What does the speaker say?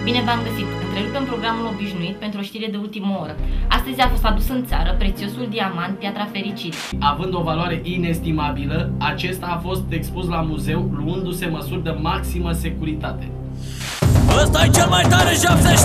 Bine v-am găsit! Întrerupem programul obișnuit pentru o știre de ultimă oră. Astăzi a fost adus în țară prețiosul diamant Piatra Fericirii. Având o valoare inestimabilă, acesta a fost expus la muzeu luându-se măsuri de maximă securitate. Ăsta e cel mai tare 70